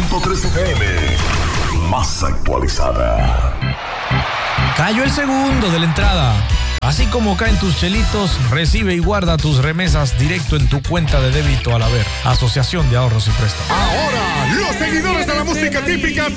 100.3 FM. Más actualizada. Cayó el segundo de la entrada. Así como caen tus chelitos, recibe y guarda tus remesas directo en tu cuenta de débito al haber. Asociación de Ahorros y Préstamos. Ahora, los seguidores de la música típica